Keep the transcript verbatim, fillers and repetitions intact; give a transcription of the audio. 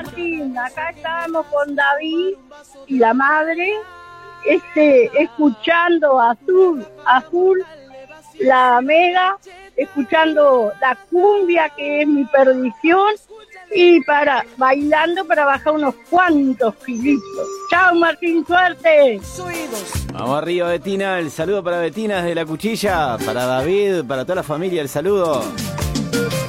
Martín, acá estamos con David y la madre, este, escuchando Azul, Azul, la Mega, escuchando la cumbia que es mi perdición y para bailando para bajar unos cuantos kilitos. Chao Martín, suerte. Vamos arriba Betina, el saludo para Betina desde La Cuchilla, para David, para toda la familia, el saludo.